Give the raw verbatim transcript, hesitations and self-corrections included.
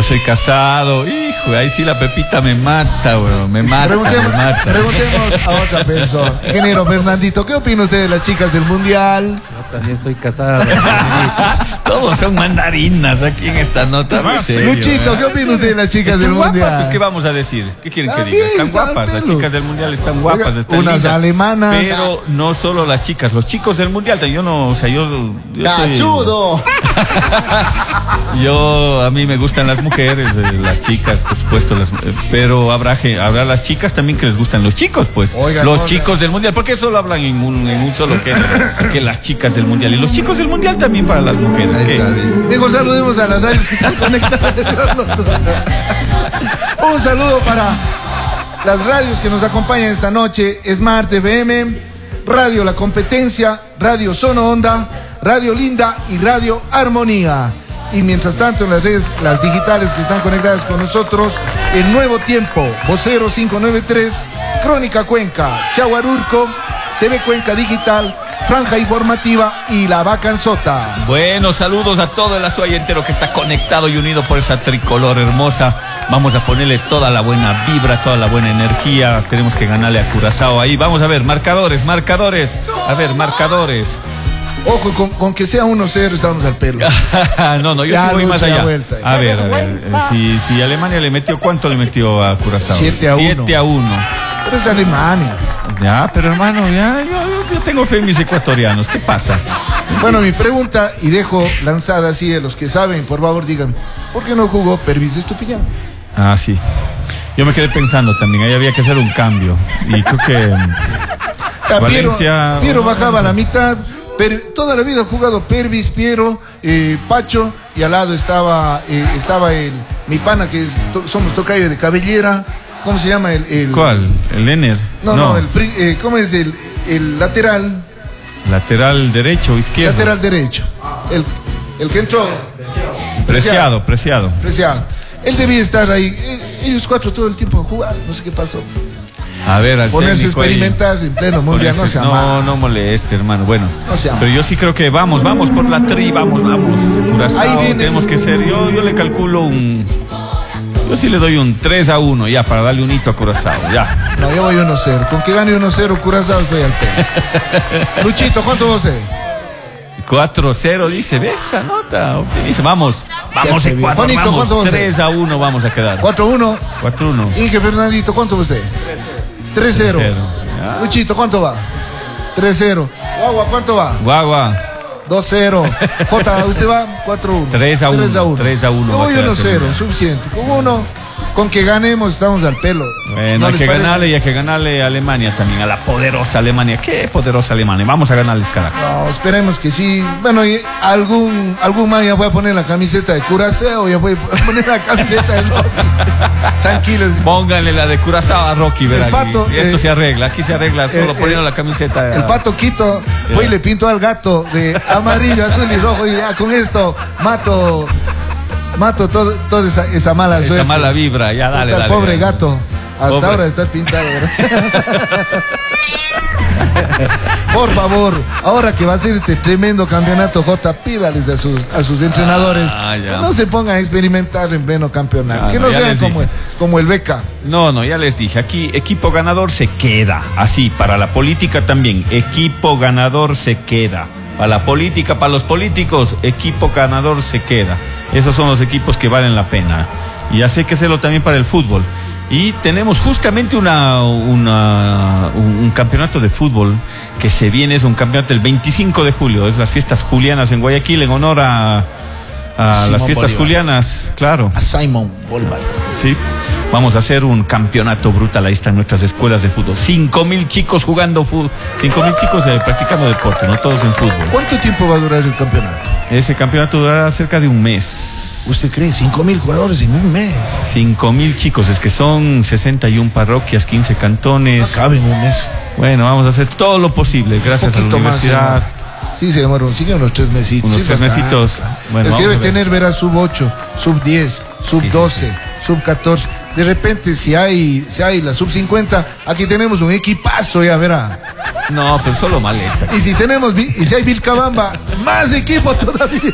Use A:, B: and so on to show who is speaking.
A: yo soy casado. Hijo, ahí sí la Pepita me mata, bro. Me mata,
B: preguntemos,
A: me mata.
B: Preguntemos a otra persona. Ingeniero Fernandito, ¿qué opina usted de las chicas del Mundial?
C: Yo también soy casado.
A: Todos son mandarinas aquí en esta nota. Muy serio,
B: Luchito,
A: ¿eh?
B: ¿qué opina usted de las chicas
A: ¿Están
B: del
A: guapas?
B: Mundial?
A: Pues, ¿qué vamos a decir? ¿Qué quieren
B: Está
A: que diga?
B: bien,
A: Están
B: está
A: guapas.
B: al
A: Las
B: pelo.
A: chicas del Mundial están guapas.
B: Oiga,
A: Están
B: unas
A: lindas.
B: alemanas.
A: Pero no solo las chicas, los chicos del Mundial. Yo no, o sea, yo... yo soy-
B: ¡Cachudo!
A: Yo, a mí me gustan las mujeres, eh, las chicas, por supuesto, las, eh, pero habrá, ge- habrá las chicas también que les gustan los chicos, pues.
B: Oiga,
A: los
B: no,
A: chicos del Mundial, ¿por qué solo hablan en un, en un solo género? Que las chicas del Mundial. Y los chicos del Mundial también para las mujeres.
B: Ahí
A: ¿qué?
B: está bien. Digo, saludemos a las radios que están conectadas. Un saludo para las radios que nos acompañan esta noche. Smart F M, Radio La Competencia, Radio Sono Onda, Radio Linda y Radio Armonía. Y mientras tanto en las redes, las digitales que están conectadas con nosotros, El Nuevo Tiempo, Vocero cinco nueve tres, Crónica Cuenca, Chaguarurco, T V Cuenca Digital, Franja Informativa y La Vacanzota.
A: Bueno, saludos a todo el Azuay entero que está conectado y unido por esa tricolor hermosa. Vamos a ponerle toda la buena vibra, toda la buena energía. Tenemos que ganarle a Curazao ahí. Vamos a ver, marcadores, marcadores. A ver, marcadores.
B: Ojo, con, con que sea uno cero estamos al pelo.
A: No, no, yo
B: Ya,
A: sí voy
B: Lucho,
A: más
B: la
A: allá.
B: vuelta.
A: A ver, a ver, eh, si, si Alemania le metió, ¿cuánto le metió a Curazao?
B: siete a uno.
A: siete a uno.
B: Pero es Alemania.
A: Ya, pero hermano, ya, yo, yo- yo tengo fe en mis ecuatorianos. ¿Qué pasa?
B: Bueno, mi pregunta, y dejo lanzada así a los que saben, por favor digan, ¿por qué no jugó Pervis Estupiñán?
A: Ah, sí. Yo me quedé pensando también, ahí había que hacer un cambio. Y creo que mm,
B: Ah,
A: Valencia-
B: Piero, Piero bajaba a la mitad, pero toda la vida ha jugado Pervis, Piero, eh, Pacho, y al lado estaba eh, estaba el mi pana, que es, to- somos tocayo de Cabellera. ¿Cómo se llama el...? el
A: ¿cuál? ¿El Ener?
B: No, no, el, pri- eh, ¿cómo es el, el lateral?
A: Lateral derecho o izquierdo.
B: Lateral derecho. El, el que entró.
A: Preciado, preciado.
B: Preciado. Él debía estar ahí. Eh, Ellos cuatro todo el tiempo a jugar. No sé qué pasó.
A: A ver, al
B: Ponerse a
A: técnico ahí.
B: experimentar en pleno mundial. No
A: Ponerse-
B: se
A: No,
B: ama.
A: no moleste, hermano. Bueno,
B: No se ama.
A: pero yo sí creo que vamos, vamos por la tri, vamos, vamos. Curazao,
B: Ahí viene.
A: tenemos que ser. Yo, yo le calculo un. Yo sí le doy un tres a uno ya para darle un hito a Curazao, ya.
B: No, yo voy uno cero. Con que gane uno cero, Curazao estoy al pelo. Luchito, ¿cuánto vos de?
A: cuatro cero dice, ve esa nota. Dice, vamos, vamos,
B: Ya se
A: Ecuador,
B: vio. Bonito, ¿cuánto
A: vamos,
B: vos
A: tres a uno vamos a quedar.
B: cuatro uno.
A: cuatro uno.
B: Inge Fernandito, ¿cuánto vos de? tres cero.
A: tres cero. Ya.
B: Luchito, ¿cuánto va? tres cero. Guagua, ¿cuánto va?
A: Guagua.
B: dos cero. Jota, ¿usted va? cuatro uno.
A: tres a uno. tres a uno
B: Yo
A: va a
B: voy
A: quedar
B: uno cero,
A: seguro.
B: suficiente. Con uno, con que ganemos, estamos al pelo.
A: Bueno,
B: ¿No
A: hay
B: les
A: que
B: parece?
A: ganarle y hay que ganarle a Alemania también, a la poderosa Alemania. ¿Qué poderosa Alemania? Vamos a ganarles, carajo.
B: No, esperemos que sí. Bueno, y algún algún más ya voy a poner la camiseta de Curazao, ya voy a poner la camiseta de Rocky. Tranquilos.
A: Pónganle la de Curazao a Rocky, ¿verdad?
B: El Pato,
A: Y esto
B: eh,
A: se arregla, aquí se arregla solo
B: eh,
A: poniendo
B: eh,
A: la camiseta.
B: El Pato Quito, voy y le pinto al gato de amarillo, azul y rojo, y ya con esto mato mato todo, toda esa, esa mala
A: Esa
B: suerte.
A: mala vibra, ya dale,
B: Puta,
A: dale.
B: pobre
A: dale.
B: gato. Hasta
A: Pobre.
B: ahora está pintado, ¿verdad? Por favor, ahora que va a ser este tremendo campeonato, J, pídales a sus, a sus entrenadores
A: Ah, ya.
B: que no se pongan a experimentar en pleno campeonato.
A: Ah,
B: que
A: no,
B: no
A: ya
B: sean
A: les
B: como,
A: dije.
B: como el Beca.
A: No, no, ya les dije, aquí equipo ganador se queda, así, para la política también, equipo ganador se queda, para la política, para los políticos, equipo ganador se queda, esos son los equipos que valen la pena, y así hay que hacerlo también para el fútbol, y tenemos justamente una, una un, un campeonato de fútbol que se viene, es un campeonato el veinticinco de julio, es las fiestas julianas en Guayaquil, en honor a, a las
B: Simón
A: fiestas
B: Bolívar.
A: julianas, claro.
B: A Simon Bolívar.
A: Sí, vamos a hacer un campeonato brutal. Ahí están nuestras escuelas de fútbol. Cinco mil chicos jugando fútbol. Cinco mil chicos eh, practicando deporte, no todos en fútbol.
B: ¿Cuánto tiempo va a durar el campeonato?
A: Ese campeonato durará cerca de un mes.
B: ¿Usted cree? Cinco mil jugadores en un mes.
A: Cinco mil chicos, es que son sesenta y una parroquias, quince
B: No
A: cantones.
B: cabe en un mes.
A: Bueno, vamos a hacer todo lo posible, gracias a la
B: Poquito más,
A: universidad.
B: señor. Sí, se demoraron, siguen unos tres mesitos.
A: Unos
B: sí,
A: tres
B: bastante.
A: mesitos. Bueno,
B: es que
A: vamos
B: debe
A: a ver.
B: tener, verás, sub ocho, sub diez, sub
A: Sí, sí,
B: doce,
A: sí.
B: sub catorce. De repente, si hay, si hay la sub cincuenta, aquí tenemos un equipazo, ya verá.
A: No, pero solo maleta.
B: Y si tenemos, Vi- y si hay Vilcabamba, más equipo todavía.